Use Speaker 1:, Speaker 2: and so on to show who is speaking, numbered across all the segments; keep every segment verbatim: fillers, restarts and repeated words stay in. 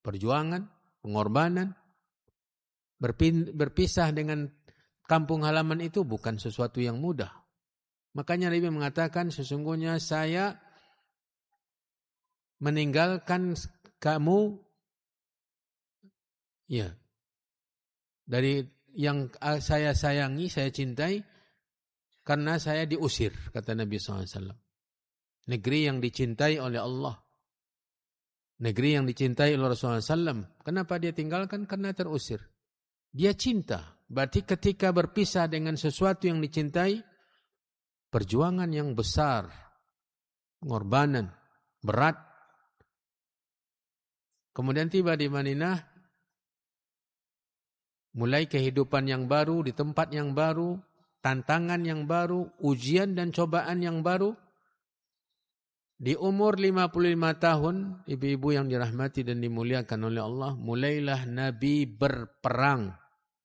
Speaker 1: perjuangan, pengorbanan. Berpisah dengan kampung halaman itu bukan sesuatu yang mudah. Makanya Nabi mengatakan, sesungguhnya saya meninggalkan kamu ya dari yang saya sayangi, saya cintai, karena saya diusir, kata Nabi shallallahu alaihi wasallam. Negeri yang dicintai oleh Allah, negeri yang dicintai oleh Rasulullah shallallahu alaihi wasallam. Kenapa dia tinggalkan? Karena terusir. Dia cinta. Berarti ketika berpisah dengan sesuatu yang dicintai, perjuangan yang besar, pengorbanan, berat. Kemudian tiba di Madinah, mulai kehidupan yang baru, di tempat yang baru, tantangan yang baru, ujian dan cobaan yang baru. Di umur lima puluh lima tahun, ibu-ibu yang dirahmati dan dimuliakan oleh Allah, mulailah Nabi berperang.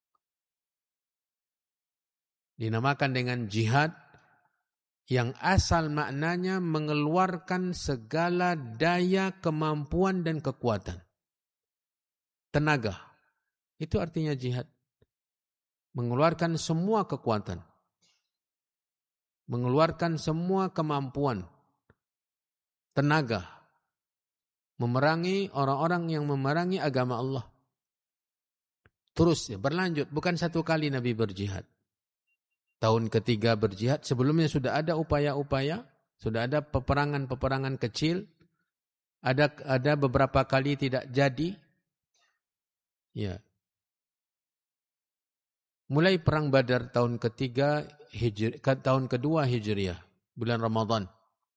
Speaker 1: Dinamakan dengan jihad, yang asal maknanya mengeluarkan segala daya, kemampuan dan kekuatan. Tenaga. Itu artinya jihad. Mengeluarkan semua kekuatan. Mengeluarkan semua kemampuan. Tenaga. Memerangi orang-orang yang memerangi agama Allah. Terus ya, berlanjut. Bukan satu kali Nabi berjihad. Tahun ketiga berjihad, sebelumnya sudah ada upaya-upaya, sudah ada peperangan-peperangan kecil, ada ada beberapa kali tidak jadi. Ya. Mulai perang Badar tahun ketiga Hijri, tahun kedua Hijriah, bulan Ramadan.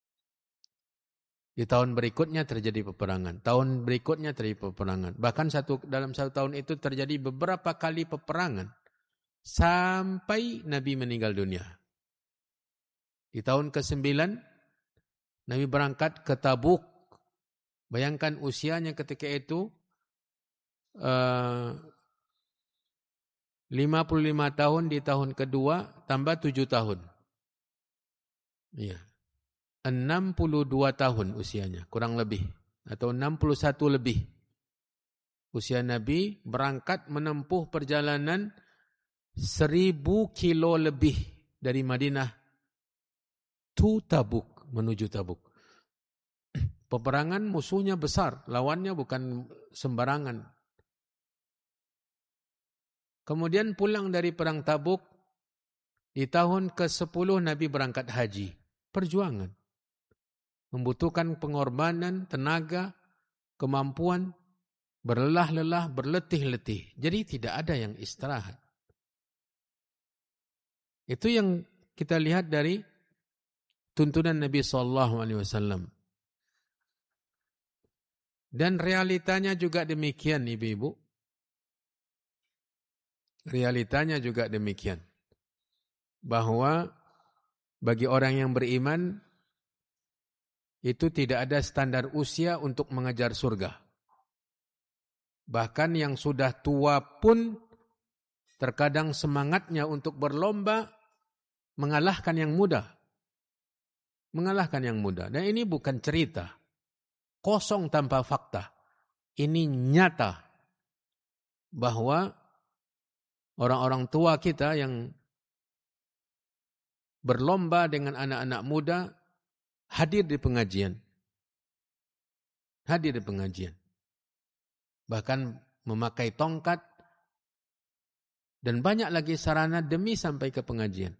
Speaker 1: Di tahun berikutnya terjadi peperangan, tahun berikutnya terjadi peperangan. Bahkan satu dalam satu tahun itu terjadi beberapa kali peperangan. Sampai Nabi meninggal dunia. Di tahun kesembilan, Nabi berangkat ke Tabuk. Bayangkan usianya ketika itu uh, lima puluh lima tahun di tahun kedua, tambah tujuh tahun. Iya. enam puluh dua tahun usianya, kurang lebih. Atau enam puluh satu lebih. Usia Nabi berangkat menempuh perjalanan Seribu kilo lebih dari Madinah to Tabuk, menuju Tabuk. Peperangan musuhnya besar, lawannya bukan sembarangan. Kemudian pulang dari perang Tabuk, di tahun kesepuluh Nabi berangkat haji. Perjuangan. Membutuhkan pengorbanan, tenaga, kemampuan, berlelah-lelah, berletih-letih. Jadi tidak ada yang istirahat. Itu yang kita lihat dari tuntunan Nabi shallallahu alaihi wasallam. Dan realitanya juga demikian, ibu-ibu. Realitanya juga demikian. Bahwa bagi orang yang beriman, itu tidak ada standar usia untuk mengejar surga. Bahkan yang sudah tua pun terkadang semangatnya untuk berlomba mengalahkan yang muda. Mengalahkan yang muda. Dan ini bukan cerita. Kosong tanpa fakta. Ini nyata. Bahwa orang-orang tua kita yang berlomba dengan anak-anak muda hadir di pengajian. Hadir di pengajian. Bahkan memakai tongkat. Dan banyak lagi sarana demi sampai ke pengajian.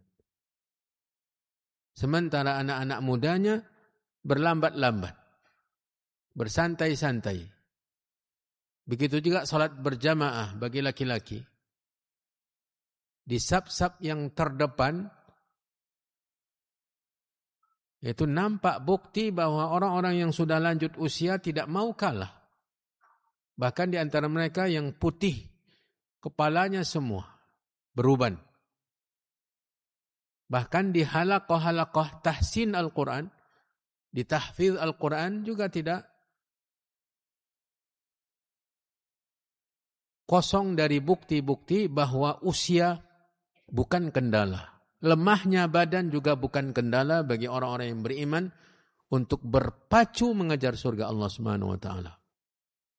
Speaker 1: Sementara anak-anak mudanya berlambat-lambat. Bersantai-santai. Begitu juga salat berjamaah bagi laki-laki. Di saf-saf yang terdepan, itu nampak bukti bahwa orang-orang yang sudah lanjut usia tidak mau kalah. Bahkan di antara mereka yang putih, kepalanya semua beruban. Bahkan di halaqah-halaqah tahsin Al-Quran, di tahfidz Al-Quran juga tidak kosong dari bukti-bukti bahwa usia bukan kendala. Lemahnya badan juga bukan kendala bagi orang-orang yang beriman untuk berpacu mengejar surga Allah Subhanahu wa taala.